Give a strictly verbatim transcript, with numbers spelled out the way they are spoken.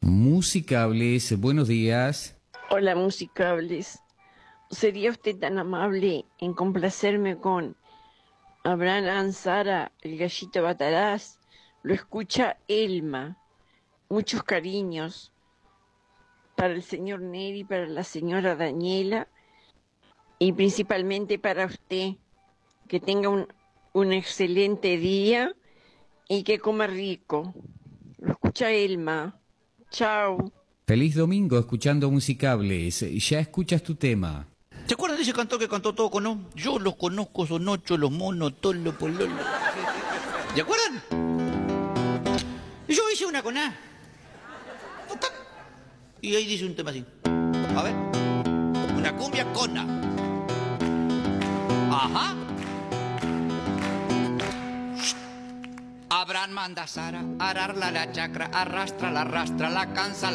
Musicables, buenos días. Hola, Musicables. ¿Sería usted tan amable en complacerme con Abraham Ansara, el gallito Bataraz? Lo escucha Elma. Muchos cariños para el señor Neri, para la señora Daniela y principalmente para usted. Que tenga un, un excelente día y que coma rico. Lo escucha Elma. Chao. Feliz domingo escuchando Musicables. Ya escuchas tu tema. ¿Se acuerdan de ese cantor que cantó todo con no? Yo los conozco, son ocho, los monos, tolo, pololo. ¿Se acuerdan? Y yo hice una con A. Y ahí dice un tema así. A ver. Una cumbia con A. Ajá. Abraham manda a Sara, ararla la chacra, arrastra, la arrastra, la cansa.